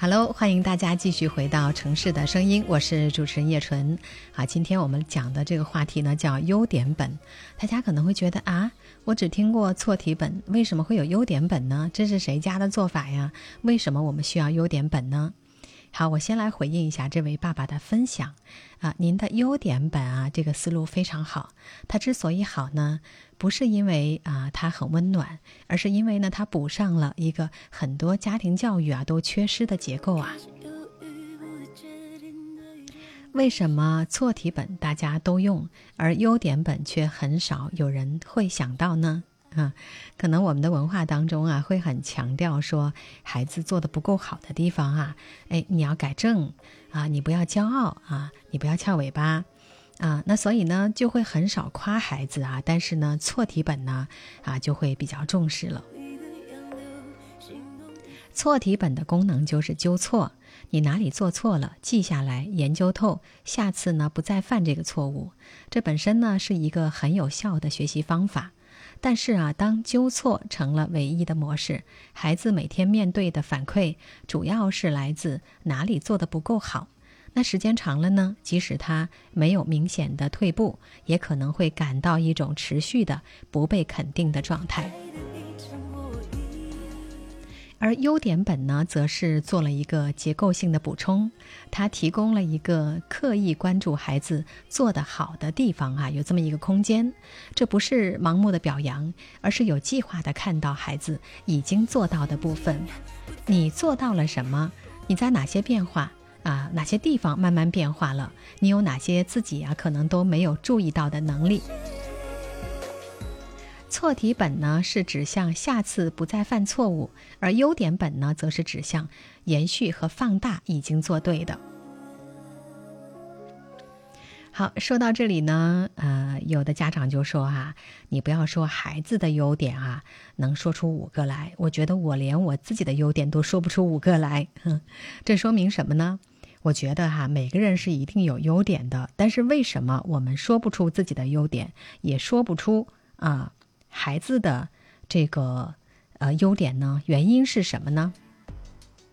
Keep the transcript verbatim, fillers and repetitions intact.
Hello， 欢迎大家继续回到城市的声音，我是主持人叶纯。啊，今天我们讲的这个话题呢叫优点本。大家可能会觉得啊，我只听过错题本，为什么会有优点本呢？这是谁家的做法呀？为什么我们需要优点本呢？好，我先来回应一下这位爸爸的分享啊，您的优点本啊，这个思路非常好。它之所以好呢，不是因为啊它很温暖，而是因为呢它补上了一个很多家庭教育啊都缺失的结构啊。为什么错题本大家都用，而优点本却很少有人会想到呢？啊，可能我们的文化当中啊，会很强调说孩子做的不够好的地方啊，哎，你要改正啊，你不要骄傲啊，你不要翘尾巴啊，那所以呢，就会很少夸孩子啊，但是呢，错题本呢啊，就会比较重视了。错题本的功能就是纠错，你哪里做错了，记下来，研究透，下次呢不再犯这个错误。这本身呢是一个很有效的学习方法。但是啊，当纠错成了唯一的模式，孩子每天面对的反馈主要是来自哪里做得不够好。那时间长了呢，即使他没有明显的退步，也可能会感到一种持续的不被肯定的状态。而优点本呢，则是做了一个结构性的补充，它提供了一个刻意关注孩子做得好的地方啊，有这么一个空间。这不是盲目的表扬，而是有计划的看到孩子已经做到的部分。你做到了什么？你在哪些变化啊？哪些地方慢慢变化了？你有哪些自己啊可能都没有注意到的能力？错题本呢是指向下次不再犯错误，而优点本呢则是指向延续和放大已经做对的。好，说到这里呢，呃，有的家长就说啊，你不要说孩子的优点啊，能说出五个来，我觉得我连我自己的优点都说不出五个来。哼，这说明什么呢？我觉得哈、啊，每个人是一定有优点的，但是为什么我们说不出自己的优点，也说不出啊？孩子的这个呃优点呢，原因是什么呢？